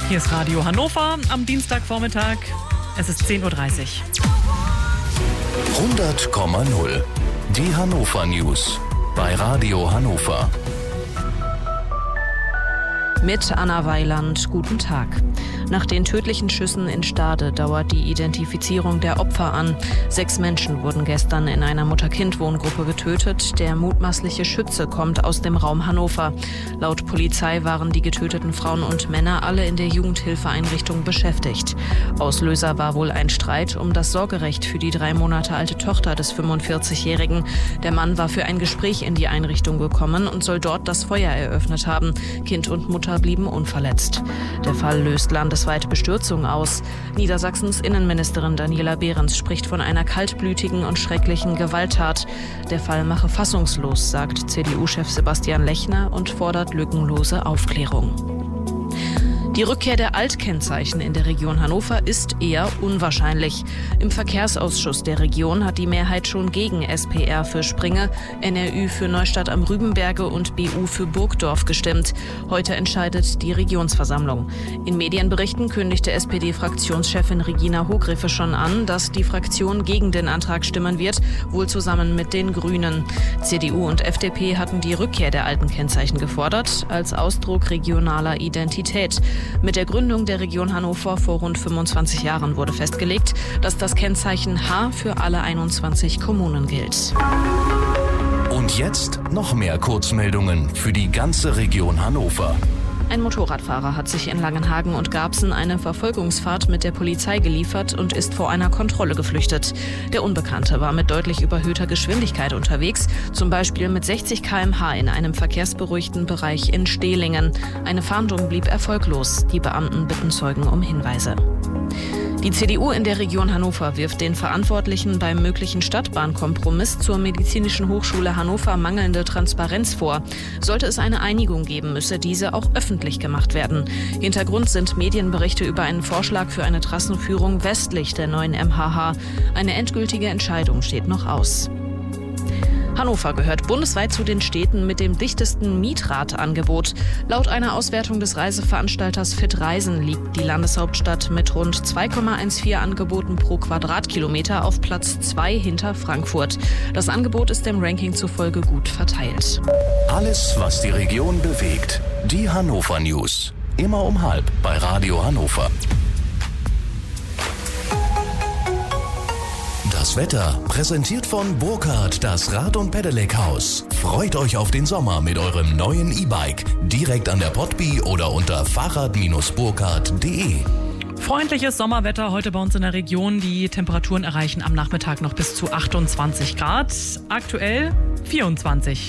Hier ist Radio Hannover am Dienstagvormittag. Es ist 10.30 Uhr. 100,0. Die Hannover News bei Radio Hannover. Mit Anna Weiland, guten Tag. Nach den tödlichen Schüssen in Stade dauert die Identifizierung der Opfer an. 6 Menschen wurden gestern in einer Mutter-Kind-Wohngruppe getötet. Der mutmaßliche Schütze kommt aus dem Raum Hannover. Laut Polizei waren die getöteten Frauen und Männer alle in der Jugendhilfeeinrichtung beschäftigt. Auslöser war wohl ein Streit um das Sorgerecht für die 3 Monate alte Tochter des 45-Jährigen. Der Mann war für ein Gespräch in die Einrichtung gekommen und soll dort das Feuer eröffnet haben. Kind und Mutter blieben unverletzt. Der Fall löst landesweite Bestürzung aus. Niedersachsens Innenministerin Daniela Behrens spricht von einer kaltblütigen und schrecklichen Gewalttat. Der Fall mache fassungslos, sagt CDU-Chef Sebastian Lechner und fordert lückenlose Aufklärung. Die Rückkehr der Altkennzeichen in der Region Hannover ist eher unwahrscheinlich. Im Verkehrsausschuss der Region hat die Mehrheit schon gegen SPR für Springe, NRÜ für Neustadt am Rübenberge und BU für Burgdorf gestimmt. Heute entscheidet die Regionsversammlung. In Medienberichten kündigte SPD-Fraktionschefin Regina Hogriffe schon an, dass die Fraktion gegen den Antrag stimmen wird, wohl zusammen mit den Grünen. CDU und FDP hatten die Rückkehr der alten Kennzeichen gefordert, als Ausdruck regionaler Identität. Mit der Gründung der Region Hannover vor rund 25 Jahren wurde festgelegt, dass das Kennzeichen H für alle 21 Kommunen gilt. Und jetzt noch mehr Kurzmeldungen für die ganze Region Hannover. Ein Motorradfahrer hat sich in Langenhagen und Garbsen eine Verfolgungsfahrt mit der Polizei geliefert und ist vor einer Kontrolle geflüchtet. Der Unbekannte war mit deutlich überhöhter Geschwindigkeit unterwegs, zum Beispiel mit 60 km/h in einem verkehrsberuhigten Bereich in Stehlingen. Eine Fahndung blieb erfolglos. Die Beamten bitten Zeugen um Hinweise. Die CDU in der Region Hannover wirft den Verantwortlichen beim möglichen Stadtbahnkompromiss zur Medizinischen Hochschule Hannover mangelnde Transparenz vor. Sollte es eine Einigung geben, müsse diese auch öffentlich gemacht werden. Hintergrund sind Medienberichte über einen Vorschlag für eine Trassenführung westlich der neuen MHH. Eine endgültige Entscheidung steht noch aus. Hannover gehört bundesweit zu den Städten mit dem dichtesten Mietradangebot. Laut einer Auswertung des Reiseveranstalters Fit Reisen liegt die Landeshauptstadt mit rund 2,14 Angeboten pro Quadratkilometer auf Platz 2 hinter Frankfurt. Das Angebot ist dem Ranking zufolge gut verteilt. Alles, was die Region bewegt. Die Hannover News. Immer um 12:30 bei Radio Hannover. Das Wetter präsentiert von Burkhardt, das Rad- und Pedelec-Haus. Freut euch auf den Sommer mit eurem neuen E-Bike. Direkt an der Potby oder unter fahrrad-burkhardt.de. Freundliches Sommerwetter heute bei uns in der Region. Die Temperaturen erreichen am Nachmittag noch bis zu 28 Grad. Aktuell 24.